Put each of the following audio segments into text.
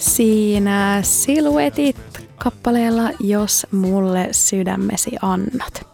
Siinä Siluetit kappaleella Jos mulle sydämesi annat.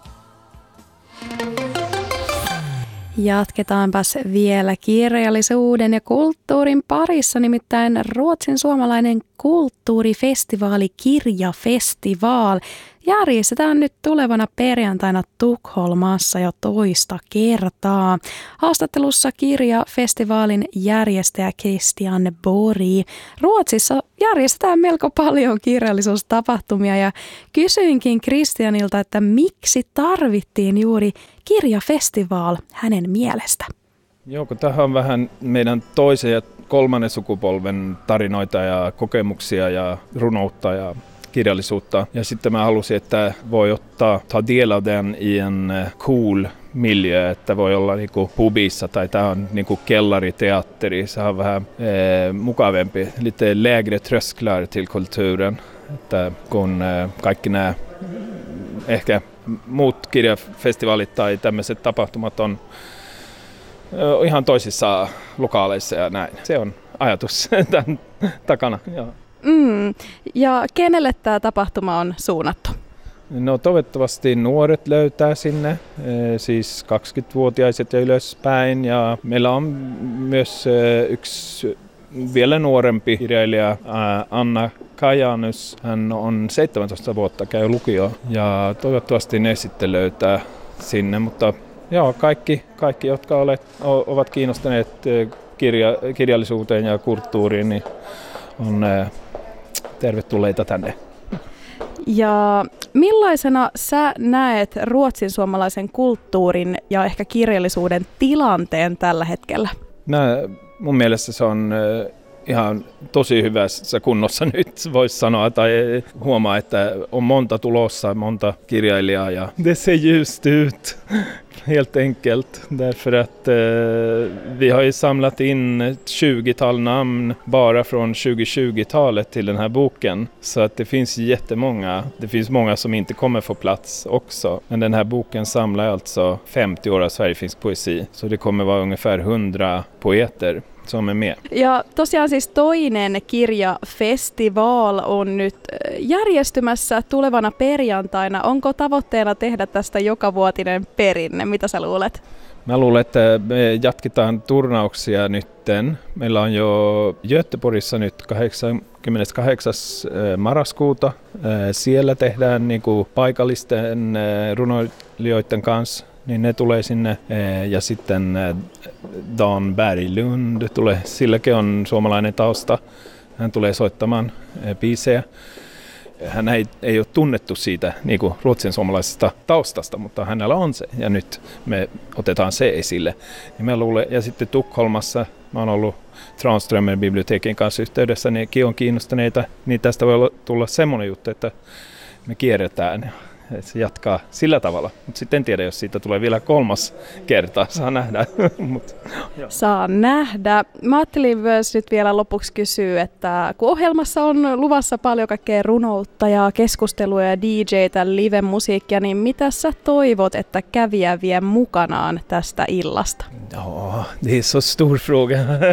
Jatketaanpas vielä kirjallisuuden ja kulttuurin parissa, nimittäin Ruotsin suomalainen kulttuurifestivaali Kirjafestival järjestetään nyt tulevana perjantaina Tukholmassa jo toista kertaa. Haastattelussa kirjafestivaalin järjestäjä Christian Borg. Ruotsissa järjestetään melko paljon kirjallisuustapahtumia ja kysyinkin Christianilta, että miksi tarvittiin juuri kirjafestival hänen mielestä. Joo, kun tähän on vähän meidän toisen ja kolmannen sukupolven tarinoita ja kokemuksia ja runoutta ja kirjallisuutta. Ja sitten mä halusin, että voi ta del av den i en cool miljö, että voi olla niinku pubissa tai tää on niinku kellariteatteri. Se on vähän mukavempi, lite lägre trösklar till kulturen. Että kun kaikki nämä ehkä muut kirjafestivaalit tai tämmöiset tapahtumat on ihan toisissa lokaaleissa ja näin. Se on ajatus tämän takana. Joo. Ja kenelle tämä tapahtuma on suunnattu? No toivottavasti nuoret löytää sinne, siis 20-vuotiaiset ja ylöspäin. Ja meillä on myös yksi vielä nuorempi kirjailija, Anna Kajanus. Hän on 17 vuotta, käy lukio ja toivottavasti ne sitten löytää sinne. Mutta joo, kaikki jotka ovat kiinnostuneet kirjallisuuteen ja kulttuuriin, niin on tervetulleita tänne. Ja millaisena sä näet ruotsin suomalaisen kulttuurin ja ehkä kirjallisuuden tilanteen tällä hetkellä? Mun mielestä se on ihan tosi hyvässä kunnossa nyt, voisi sanoa, tai huomaa, että on monta tulossa, monta kirjailijaa ja det ser ljust ut, helt enkelt. Därför att vi har ju samlat in ett 20-tal namn bara från 2020-talet till den här boken. Så att det finns jättemånga, det finns många som inte kommer få plats också. Men den här boken samlar alltså 50 år av sverigefinsk poesi, så det kommer vara ungefär 100 poeter som är med. Ja tosiaan siis toinen kirjafestival on nyt järjestymässä tulevana perjantaina. Onko tavoitteena tehdä tästä jokavuotinen perinne? Mitä sä luulet? Mä luulen, että me jatketaan turnauksia nytten. Meillä on jo Göteborgissa nyt 88. marraskuuta. Siellä tehdään niinku paikallisten runoilijoiden kanssa. Niin ne tulee sinne ja sitten Dan Berglund tulee, silläkin on suomalainen tausta. Hän tulee soittamaan biisejä. Hän ei ole tunnettu siitä niin kuin ruotsin suomalaisesta taustasta, mutta hänellä on se ja nyt me otetaan se esille. Ja sitten Tukholmassa mä oon ollut Tranströmer bibliotekin kanssa yhteydessä, nekin on kiinnostuneita, niin tästä voi tulla semmoinen juttu, että me kierretään. Se jatkaa sillä tavalla, mutta sitten en tiedä, jos siitä tulee vielä kolmas kerta. Saa nähdä. Saa nähdä. Mä ajattelin myös nyt vielä lopuksi kysyä, että kun ohjelmassa on luvassa paljon kaikkea runoutta ja keskustelua ja DJtä, live-musiikkia, niin mitä sä toivot, että kävijä vie mukanaan tästä illasta? Ja, det är så stor fråga.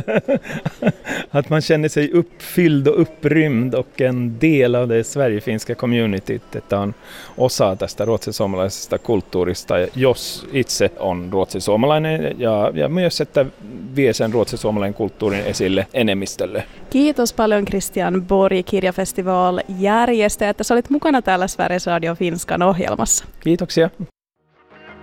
Att man känner sig uppfylld och upprymd och en del av det sverigefinska communityt, että on osa tästä ruotsinsuomalaisesta kulttuurista, jos itse on ruotsinsuomalainen ja myös, että vie sen ruotsinsuomalainen kulttuurin esille enemmistölle. Kiitos paljon Christian Borg, kirjafestival järjestäjä, että sä olit mukana täällä Sveriges Radio Finskan ohjelmassa. Kiitoksia.